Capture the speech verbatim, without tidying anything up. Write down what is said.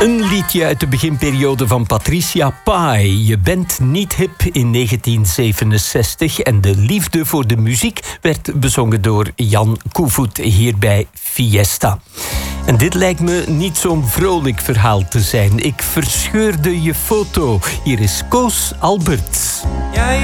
Een liedje uit de beginperiode van Patricia Pai. Je bent niet hip in negentien zevenenzestig. En de liefde voor de muziek werd bezongen door Jan Koevoet hier bij Fiesta. En dit lijkt me niet zo'n vrolijk verhaal te zijn. Ik verscheurde je foto. Hier is Koos Alberts.